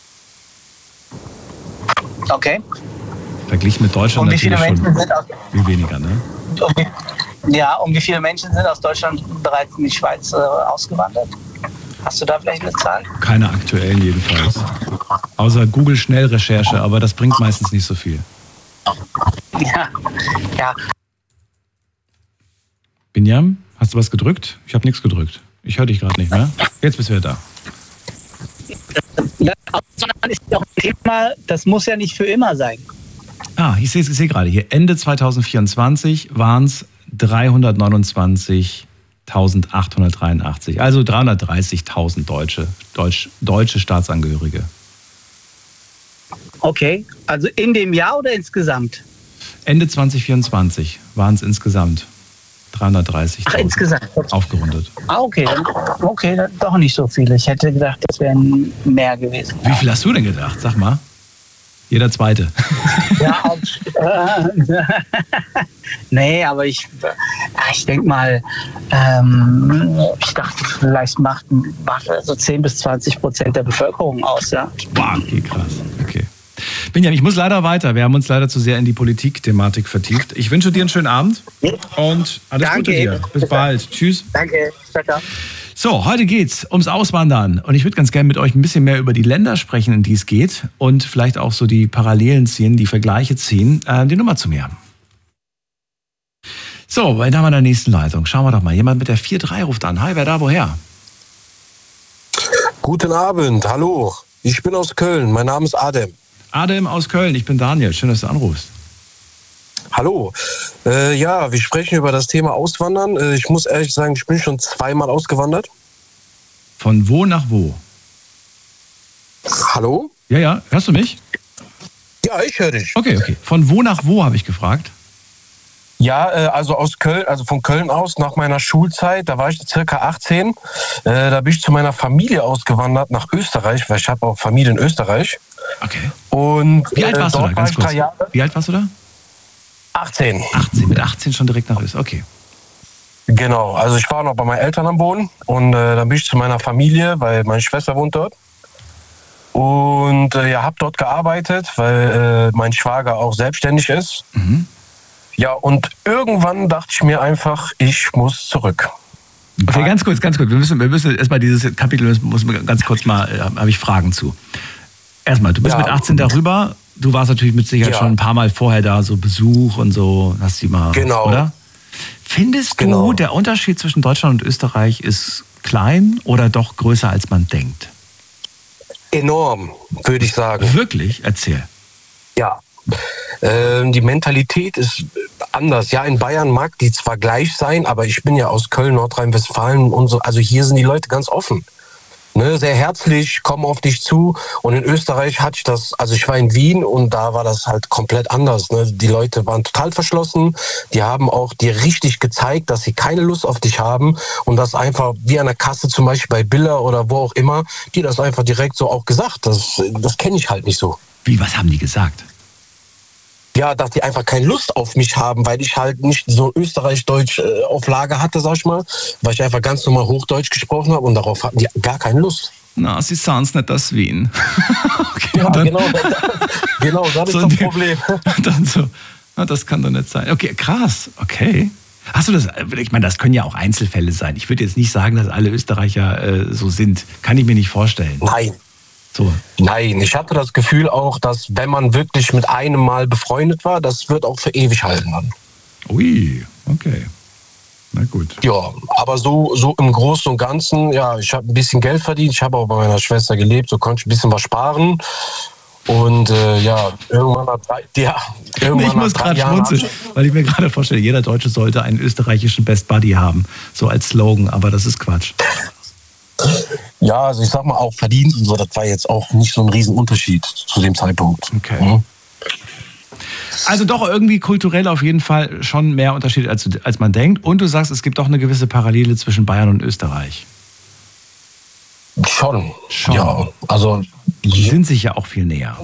Okay. Verglichen mit Deutschland natürlich schon viel weniger, ne? Um wie viele Menschen sind aus Deutschland bereits in die Schweiz ausgewandert? Hast du da vielleicht eine Zahl? Keine aktuellen jedenfalls. Außer Google-Schnellrecherche, aber das bringt meistens nicht so viel. Ja. Binjam, hast du was gedrückt? Ich habe nichts gedrückt. Ich höre dich gerade nicht mehr. Jetzt bist du wieder da. Das ist ja auch ein Thema, das muss ja nicht für immer sein. Ich sehe gerade hier, Ende 2024 waren es 329.883, also 330.000 deutsche Staatsangehörige. Okay, also in dem Jahr oder insgesamt? Ende 2024 waren es insgesamt 330.000. Ach, insgesamt? Aufgerundet. Okay, dann doch nicht so viele. Ich hätte gedacht, das wären mehr gewesen. Wie viel hast du denn gedacht? Sag mal. Jeder Zweite. Ja, nee, aber ich denke mal, ich dachte, vielleicht macht so 10-20% der Bevölkerung aus, ja. Wow, okay, krass. Okay. Benjamin, ich muss leider weiter. Wir haben uns leider zu sehr in die Politik-Thematik vertieft. Ich wünsche dir einen schönen Abend und alles Gute dir. Bis bald. Tschüss. Danke. Ciao. So, heute geht's ums Auswandern und ich würde ganz gerne mit euch ein bisschen mehr über die Länder sprechen, in die es geht und vielleicht auch so die Parallelen ziehen, die Vergleiche ziehen. Die Nummer zu mir. So, wen haben wir in der nächsten Leitung? Schauen wir doch mal. Jemand mit der 4-3 ruft an. Hi, wer da, woher? Guten Abend, hallo. Ich bin aus Köln. Mein Name ist Adem. Adem aus Köln. Ich bin Daniel. Schön, dass du anrufst. Hallo. Ja, wir sprechen über das Thema Auswandern. Ich muss ehrlich sagen, ich bin schon 2-mal ausgewandert. Von wo nach wo? Hallo? Ja. Hörst du mich? Ja, ich höre dich. Okay. Von wo nach wo, habe ich gefragt? Ja, also aus Köln, also von Köln aus nach meiner Schulzeit, da war ich circa 18. Da bin ich zu meiner Familie ausgewandert nach Österreich, weil ich habe auch Familie in Österreich. Okay. Und wie alt warst du da, ganz kurz? 3 Jahre. Wie alt warst du da? 18. Mit 18 schon direkt nach Österreich, okay. Genau, also ich war noch bei meinen Eltern am Wohnen und dann bin ich zu meiner Familie, weil meine Schwester wohnt dort. Und habe dort gearbeitet, weil mein Schwager auch selbstständig ist. Mhm. Ja, und irgendwann dachte ich mir einfach, ich muss zurück. Okay, ganz kurz. Wir müssen erstmal dieses Kapitel, muss ganz kurz mal, habe ich Fragen zu. Erstmal, du bist mit 18 darüber. Du warst natürlich mit Sicherheit schon ein paar Mal vorher da, so Besuch und so, hast du mal, genau. Oder? Findest du, der Unterschied zwischen Deutschland und Österreich ist klein oder doch größer, als man denkt? Enorm, würde ich sagen. Wirklich? Erzähl. Ja. Die Mentalität ist anders. Ja, in Bayern mag die zwar gleich sein, aber ich bin ja aus Köln, Nordrhein-Westfalen und so. Also hier sind die Leute ganz offen. Ne, sehr herzlich, kommen auf dich zu. Und in Österreich hatte ich das, also ich war in Wien und da war das halt komplett anders. Ne? Die Leute waren total verschlossen. Die haben auch dir richtig gezeigt, dass sie keine Lust auf dich haben und das einfach wie an der Kasse zum Beispiel bei Billa oder wo auch immer, die das einfach direkt so auch gesagt. Das kenne ich halt nicht so. Wie, was haben die gesagt? ja, dass die einfach keine Lust auf mich haben, weil ich halt nicht so Österreich-Deutsch auf Lager hatte, sag ich mal, weil ich einfach ganz normal Hochdeutsch gesprochen habe und darauf hatten die gar keine Lust. Na, sie sahen es nicht aus Wien. Okay, Ja, dann, genau, das ist das Problem. Dann so, na, das kann doch nicht sein. Okay, krass, okay. Hast du das, ich meine, das können ja auch Einzelfälle sein. Ich würde jetzt nicht sagen, dass alle Österreicher so sind. Kann ich mir nicht vorstellen. Nein. So. Nein, ich hatte das Gefühl auch, dass wenn man wirklich mit einem Mal befreundet war, das wird auch für ewig halten dann. Ui, okay. Na gut. Ja, aber so im Großen und Ganzen, ja, ich habe ein bisschen Geld verdient, ich habe auch bei meiner Schwester gelebt, so konnte ich ein bisschen was sparen. Und ja, irgendwann nach 3 Jahren. Ich muss gerade schmunzeln, weil ich mir gerade vorstelle, jeder Deutsche sollte einen österreichischen Best Buddy haben, so als Slogan, aber das ist Quatsch. Ja, also ich sag mal auch verdient und so, das war jetzt auch nicht so ein Riesenunterschied zu dem Zeitpunkt. Okay. Mhm. Also doch irgendwie kulturell auf jeden Fall schon mehr Unterschied, als man denkt. Und du sagst, es gibt doch eine gewisse Parallele zwischen Bayern und Österreich. Schon. Schon. Ja, also Die sind sich ja auch viel näher.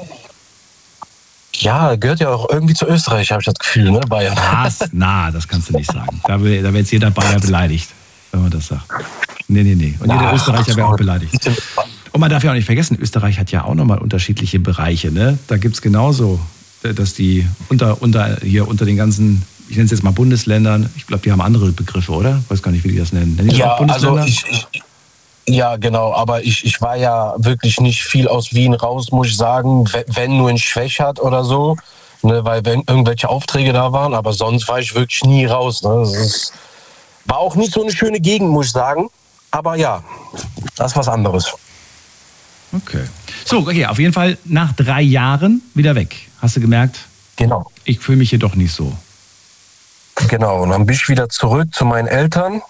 ja, gehört ja auch irgendwie zu Österreich, habe ich das Gefühl, ne, Bayern. Was? Na, das kannst du nicht sagen. Da wäre jetzt jeder Bayer beleidigt, wenn man das sagt. Nee. Und jeder Österreicher wäre auch beleidigt. Und man darf ja auch nicht vergessen, Österreich hat ja auch nochmal unterschiedliche Bereiche. Ne? Da gibt es genauso, dass die unter den ganzen, ich nenne es jetzt mal Bundesländern, ich glaube, die haben andere Begriffe, oder? Ich weiß gar nicht, wie die das nennen. Nennen die Ja, auch Bundesländer? also ja, genau, aber ich war ja wirklich nicht viel aus Wien raus, muss ich sagen, wenn nur in Schwächert oder so, ne, weil wenn irgendwelche Aufträge da waren, aber sonst war ich wirklich nie raus. Ne? War auch nicht so eine schöne Gegend, muss ich sagen, aber ja, das ist was anderes. Okay. So, okay, auf jeden Fall nach 3 Jahren wieder weg. Hast du gemerkt, Genau. ich fühle mich hier doch nicht so. Genau, und dann bin ich wieder zurück zu meinen Eltern.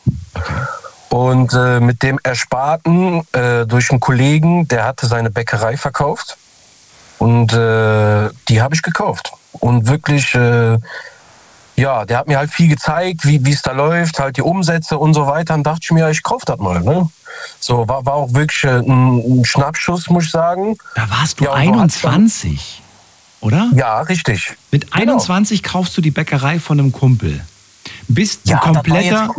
Und mit dem Ersparten durch einen Kollegen, der hatte seine Bäckerei verkauft. Und die habe ich gekauft. Und wirklich, ja, der hat mir halt viel gezeigt, wie es da läuft, halt die Umsätze und so weiter. Und dachte ich mir, ich kaufe das mal. Ne? So, war auch wirklich ein Schnappschuss, muss ich sagen. Da warst du Ja, und 21, oder? Ja, richtig. Mit 21 kaufst du die Bäckerei von einem Kumpel. Bist ein kompletter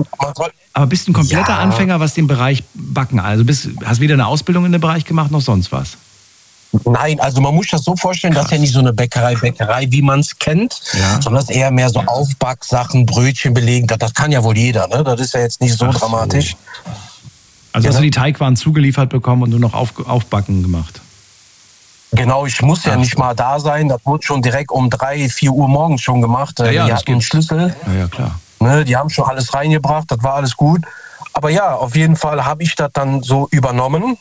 Ja. Anfänger, was den Bereich Backen, also hast weder eine Ausbildung in dem Bereich gemacht, noch sonst was. Nein, also man muss sich das so vorstellen, Krass. das ist ja nicht so eine Bäckerei, wie man es kennt, Ja. sondern das ist eher mehr so Aufbacksachen, Brötchen belegen. Das kann ja wohl jeder, ne? Das ist ja jetzt nicht so Ach so. dramatisch. Also hast Genau. du die Teigwaren zugeliefert bekommen und nur noch Aufbacken gemacht. Genau, ich muss ja Ach nicht so. mal da sein. Das wurde schon direkt um 3, 4 Uhr morgens schon gemacht. Ja, Die das hatten einen gibt's. Schlüssel, Ja, klar. ne? Die haben schon alles reingebracht, das war alles gut. Aber ja, auf jeden Fall habe ich das dann so übernommen.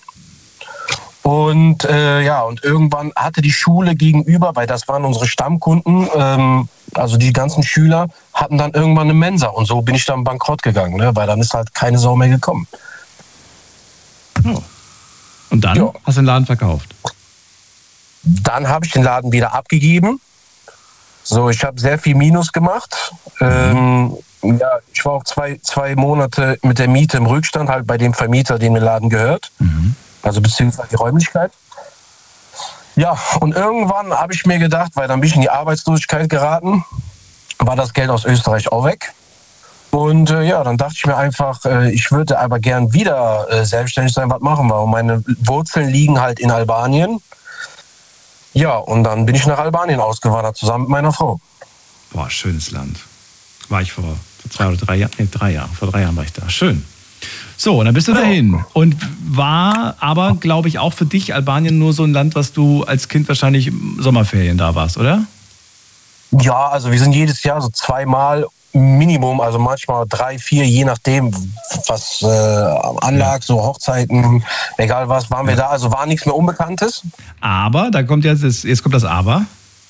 Und ja, und irgendwann hatte die Schule gegenüber, weil das waren unsere Stammkunden, also die ganzen Schüler, hatten dann irgendwann eine Mensa. Und so bin ich dann bankrott gegangen, ne? Weil dann ist halt keine Sau mehr gekommen. Oh. Und dann Ja. hast du den Laden verkauft. Dann habe ich den Laden wieder abgegeben. So, ich habe sehr viel Minus gemacht. Ja, ich war auch zwei Monate mit der Miete im Rückstand, halt bei dem Vermieter, dem der Laden gehört. Also beziehungsweise die Räumlichkeit. Ja, und irgendwann habe ich mir gedacht, weil dann bin ich in die Arbeitslosigkeit geraten, war das Geld aus Österreich auch weg. Und ja, dann dachte ich mir einfach, ich würde aber gern wieder selbstständig sein, was machen wir. Und meine Wurzeln liegen halt in Albanien. Ja, und dann bin ich nach Albanien ausgewandert, zusammen mit meiner Frau. Boah, schönes Land. War ich vor 2 oder 3 Jahren? Nee, 3 Jahre. Vor 3 Jahren war ich da. Schön. So, und dann bist du dahin. Und war aber, glaube ich, auch für dich Albanien nur so ein Land, was du als Kind wahrscheinlich im Sommerferien da warst, oder? Ja, also wir sind jedes Jahr so 2-mal Minimum, also manchmal 3, 4, je nachdem, was anlag, so Hochzeiten, egal was, waren wir da. Also war nichts mehr Unbekanntes. Aber, da kommt jetzt kommt das Aber.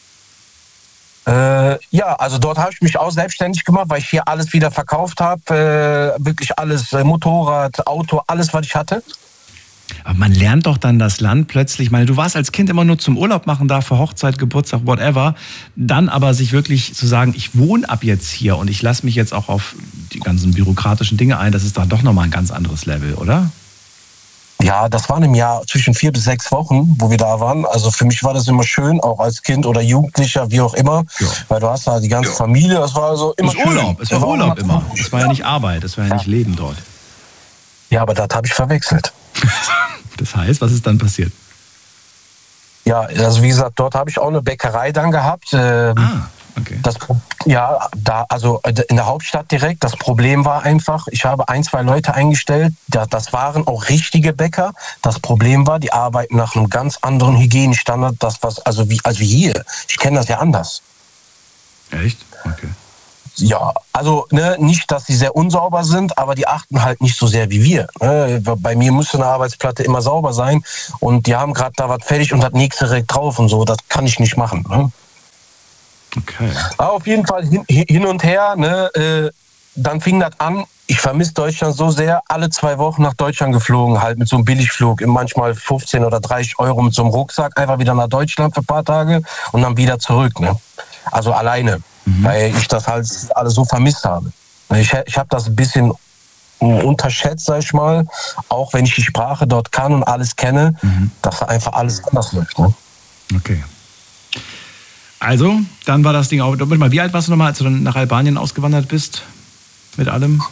Ja, also dort habe ich mich auch selbstständig gemacht, weil ich hier alles wieder verkauft habe. Wirklich alles, Motorrad, Auto, alles, was ich hatte. Aber man lernt doch dann das Land plötzlich, ich meine, du warst als Kind immer nur zum Urlaub machen da, für Hochzeit, Geburtstag, whatever. Dann aber sich wirklich zu sagen, ich wohne ab jetzt hier und ich lasse mich jetzt auch auf die ganzen bürokratischen Dinge ein, das ist dann doch nochmal ein ganz anderes Level, oder? Ja, das waren im Jahr zwischen 4 bis 6 Wochen, wo wir da waren. Also für mich war das immer schön, auch als Kind oder Jugendlicher, wie auch immer. Ja. Weil du hast da die ganze Familie, das war so immer schön. Urlaub, es war Urlaub immer. Es war ja nicht Arbeit, es war ja nicht Leben dort. Ja, aber das habe ich verwechselt. Das heißt, was ist dann passiert? Ja, also wie gesagt, dort habe ich auch eine Bäckerei dann gehabt. Okay. Also in der Hauptstadt direkt. Das Problem war einfach, ich habe 1, 2 Leute eingestellt. Das waren auch richtige Bäcker. Das Problem war, die arbeiten nach einem ganz anderen Hygienestandard. Also wie hier. Ich kenne das ja anders. Echt? Okay. Ja, also nicht, dass sie sehr unsauber sind, aber die achten halt nicht so sehr wie wir. Bei mir muss eine Arbeitsplatte immer sauber sein und die haben gerade da was fertig und das nächste direkt drauf und so. Das kann ich nicht machen. Ne? Okay. Aber auf jeden Fall hin und her. Dann fing das an. Ich vermisse Deutschland so sehr. Alle 2 Wochen nach Deutschland geflogen, halt mit so einem Billigflug. Manchmal 15 oder 30 Euro mit so einem Rucksack. Einfach wieder nach Deutschland für ein paar Tage und dann wieder zurück. Ne? Also alleine. Weil ich das halt alles so vermisst habe. Ich habe das ein bisschen unterschätzt, sag ich mal, auch wenn ich die Sprache dort kann und alles kenne, dass einfach alles anders läuft. Ne? Okay. Also, dann war das Ding auch. Wie alt warst du nochmal, als du dann nach Albanien ausgewandert bist? Mit allem?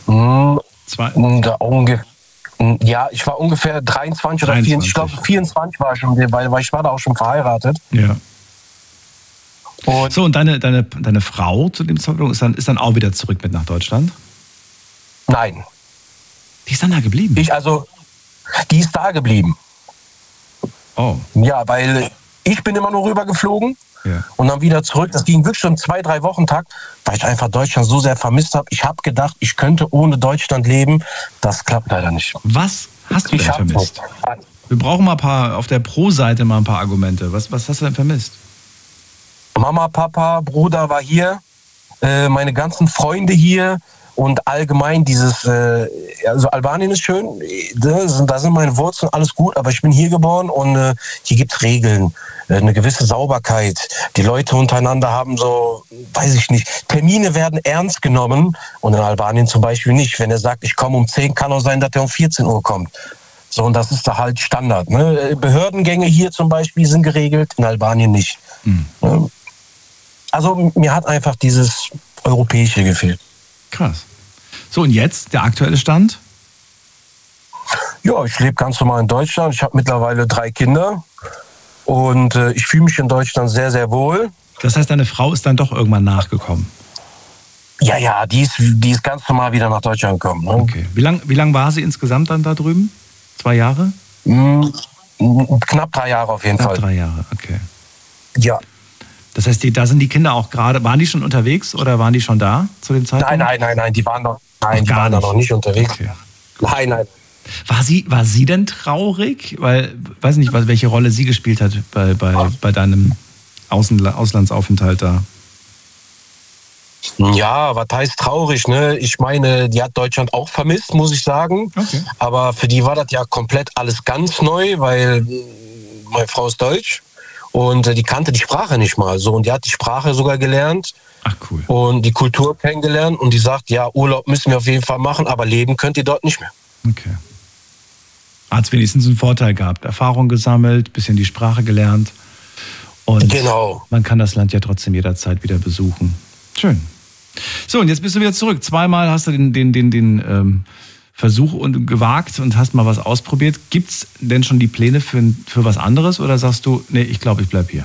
Ja, ich war ungefähr 23 oder 24. Ich glaube, 24 war ich schon, weil ich war da auch schon verheiratet. Ja. Und deine Frau zu dem Zeitpunkt ist dann auch wieder zurück mit nach Deutschland? Nein. Die ist dann da geblieben? Die ist da geblieben. Oh. Ja, weil ich bin immer nur rübergeflogen und dann wieder zurück. Das ging wirklich schon 2-3 Wochen-Takt, weil ich einfach Deutschland so sehr vermisst habe. Ich habe gedacht, ich könnte ohne Deutschland leben. Das klappt leider nicht. Was hast du denn vermisst? Wir brauchen mal auf der Pro-Seite mal ein paar Argumente. Was hast du denn vermisst? Mama, Papa, Bruder war hier, meine ganzen Freunde hier und allgemein also Albanien ist schön, da sind meine Wurzeln, alles gut, aber ich bin hier geboren und hier gibt es Regeln, eine gewisse Sauberkeit. Die Leute untereinander haben so, weiß ich nicht, Termine werden ernst genommen und in Albanien zum Beispiel nicht. Wenn er sagt, ich komme um 10, kann auch sein, dass er um 14 Uhr kommt. So, und das ist da halt Standard. Ne? Behördengänge hier zum Beispiel sind geregelt, in Albanien nicht. Also mir hat einfach dieses Europäische gefehlt. Krass. So, und jetzt der aktuelle Stand? Ja, ich lebe ganz normal in Deutschland. Ich habe mittlerweile 3 Kinder und ich fühle mich in Deutschland sehr, sehr wohl. Das heißt, deine Frau ist dann doch irgendwann nachgekommen? Ja, die ist ganz normal wieder nach Deutschland gekommen. Ne? Okay. Wie lang war sie insgesamt dann da drüben? 2 Jahre? Knapp 3 Jahre auf jeden Fall. Knapp 3 Jahre, okay. Ja. Das heißt, da sind die Kinder auch gerade, waren die schon unterwegs oder waren die schon da zu dem Zeitpunkt? Nein, die waren da noch nicht unterwegs. Okay. Nein. War sie denn traurig? Weil, weiß nicht, welche Rolle sie gespielt hat bei deinem Auslandsaufenthalt da. Ja, was heißt traurig, ne? Ich meine, die hat Deutschland auch vermisst, muss ich sagen. Okay. Aber für die war das ja komplett alles ganz neu, weil meine Frau ist deutsch. Und die kannte die Sprache nicht mal so. Und die hat die Sprache sogar gelernt. Ach cool. Und die Kultur kennengelernt. Und die sagt, ja, Urlaub müssen wir auf jeden Fall machen, aber leben könnt ihr dort nicht mehr. Okay. Hat wenigstens einen Vorteil gehabt. Erfahrung gesammelt, bisschen die Sprache gelernt. Und genau. Man kann das Land ja trotzdem jederzeit wieder besuchen. Schön. So, und jetzt bist du wieder zurück. 2-mal hast du den Versuch gewagt und hast mal was ausprobiert. Gibt's denn schon die Pläne für was anderes oder sagst du, nee, ich glaube, ich bleib hier?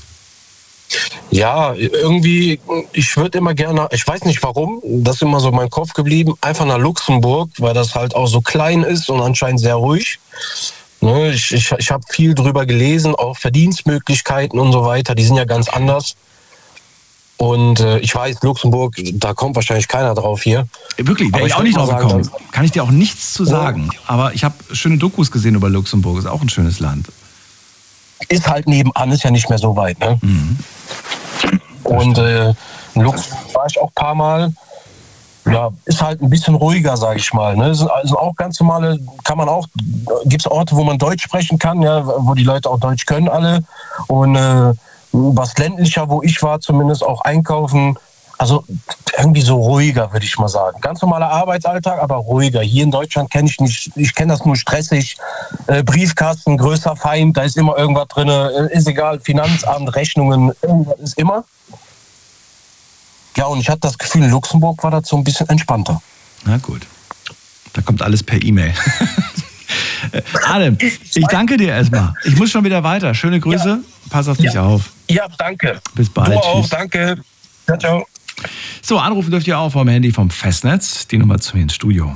Ja, irgendwie, ich würde immer gerne, ich weiß nicht warum, das ist immer so mein Kopf geblieben, einfach nach Luxemburg, weil das halt auch so klein ist und anscheinend sehr ruhig. Ne, ich habe viel drüber gelesen, auch Verdienstmöglichkeiten und so weiter, die sind ja ganz anders. Und ich weiß, Luxemburg, da kommt wahrscheinlich keiner drauf hier. Wirklich, wäre ich auch nicht drauf gekommen. Kann ich dir auch nichts zu sagen. Aber ich habe schöne Dokus gesehen über Luxemburg. Ist auch ein schönes Land. Ist halt nebenan, ist ja nicht mehr so weit. Ne? Mhm. Und in Luxemburg war ich auch ein paar Mal. Ja, ist halt ein bisschen ruhiger, sage ich mal. Ne? Sind also auch ganz normale, gibt es Orte, wo man Deutsch sprechen kann, ja, wo die Leute auch Deutsch können alle. Und was ländlicher, wo ich war, zumindest auch einkaufen. Also irgendwie so ruhiger, würde ich mal sagen. Ganz normaler Arbeitsalltag, aber ruhiger. Hier in Deutschland kenne ich nicht, ich kenne das nur stressig. Briefkasten, größer Feind, da ist immer irgendwas drin, ist egal, Finanzamt, Rechnungen, irgendwas ist immer. Ja, und ich hatte das Gefühl, in Luxemburg war das so ein bisschen entspannter. Na gut, da kommt alles per E-Mail. Adam, ich danke dir erstmal. Ich muss schon wieder weiter. Schöne Grüße, ja. Pass auf dich auf. Ja, danke. Bis bald. Du auch, danke. Ciao, ciao. So, anrufen dürft ihr auch vom Handy vom Festnetz. Die Nummer zu mir ins Studio.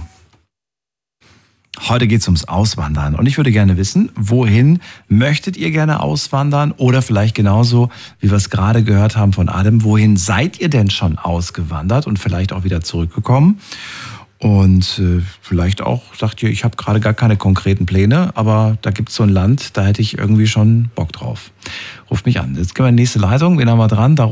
Heute geht es ums Auswandern und ich würde gerne wissen, wohin möchtet ihr gerne auswandern oder vielleicht genauso, wie wir es gerade gehört haben von Adam, wohin seid ihr denn schon ausgewandert und vielleicht auch wieder zurückgekommen? Und vielleicht auch sagt ihr, ich habe gerade gar keine konkreten Pläne, aber da gibt es so ein Land, da hätte ich irgendwie schon Bock drauf. Ruft mich an. Jetzt gehen wir in die nächste Leitung. Wen haben wir dran? Da